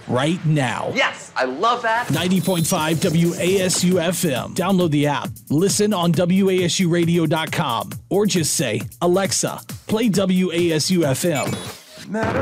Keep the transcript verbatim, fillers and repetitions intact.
right now. Yes, I love that. ninety point five W A S U F M. Download the app. Listen on W A S U radio dot com or just say, Alexa, play W A S U F M. Matter